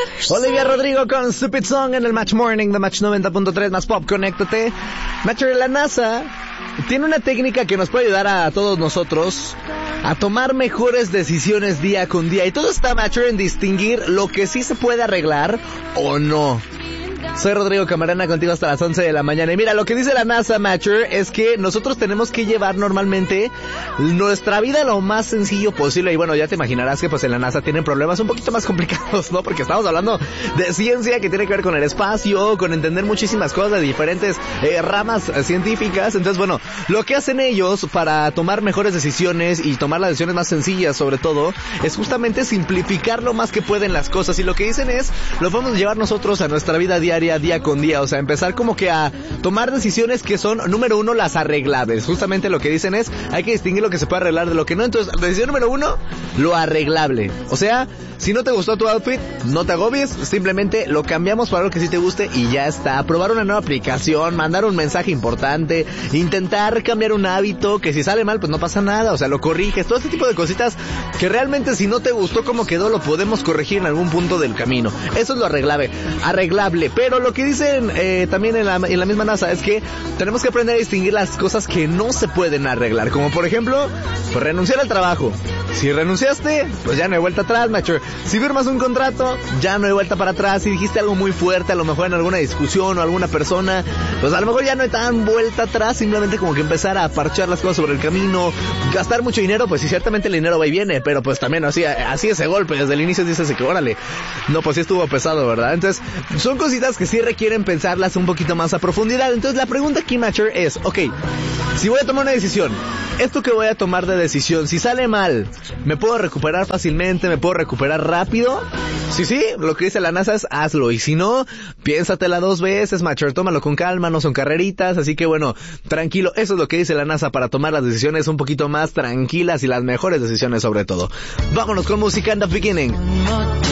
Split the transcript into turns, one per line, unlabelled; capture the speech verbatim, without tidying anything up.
Olivia Rodrigo con Stupid Song en el Match Morning de Match noventa punto tres más Pop, conéctate. Matcher, la NASA tiene una técnica que nos puede ayudar a todos nosotros a tomar mejores decisiones día con día. Y todo está, Matcher, en distinguir lo que sí se puede arreglar o no. Soy Rodrigo Camarena, contigo hasta las once de la mañana. Y mira, lo que dice la NASA, Matcher, es que nosotros tenemos que llevar normalmente nuestra vida lo más sencillo posible. Y bueno, ya te imaginarás que pues en la NASA tienen problemas un poquito más complicados, ¿no? Porque estamos hablando de ciencia que tiene que ver con el espacio, con entender muchísimas cosas de diferentes eh, ramas eh, científicas. Entonces, bueno, lo que hacen ellos para tomar mejores decisiones y tomar las decisiones más sencillas, sobre todo, es justamente simplificar lo más que pueden las cosas. Y lo que dicen es, lo podemos llevar nosotros a nuestra vida diaria, día con día, o sea, empezar como que a tomar decisiones que son, número uno, las arreglables. Justamente lo que dicen es, hay que distinguir lo que se puede arreglar de lo que no. Entonces, decisión número uno, lo arreglable. O sea, si no te gustó tu outfit, no te agobies, simplemente lo cambiamos para algo que sí te guste y ya está. Probar una nueva aplicación, mandar un mensaje importante, intentar cambiar un hábito, que si sale mal, pues no pasa nada, o sea, lo corriges, todo este tipo de cositas que realmente si no te gustó cómo quedó, lo podemos corregir en algún punto del camino. Eso es lo arreglable, arreglable, pero lo que dicen eh, también en la, en la misma NASA es que tenemos que aprender a distinguir las cosas que no se pueden arreglar, como por ejemplo, pues renunciar al trabajo. Si renunciaste, pues ya no hay vuelta atrás, macho. Si firmas un contrato, ya no hay vuelta para atrás. Si dijiste algo muy fuerte, a lo mejor en alguna discusión o alguna persona, pues a lo mejor ya no hay tan vuelta atrás. Simplemente como que empezar a parchar las cosas sobre el camino. Gastar mucho dinero, pues sí, ciertamente el dinero va y viene, pero pues también así, así ese golpe, desde el inicio dices que órale, no, pues sí estuvo pesado, ¿verdad? Entonces, son cositas que sí requieren pensarlas un poquito más a profundidad. Entonces la pregunta aquí, Matcher, es, ok, si voy a tomar una decisión, esto que voy a tomar de decisión, si sale mal, ¿me puedo recuperar fácilmente? ¿Me puedo recuperar rápido? Sí, sí, lo que dice la NASA es hazlo. Y si no, piénsatela dos veces, Matcher, tómalo con calma, no son carreritas. Así que bueno, tranquilo, eso es lo que dice la NASA para tomar las decisiones un poquito más tranquilas y las mejores decisiones sobre todo. Vámonos con música en The Beginning.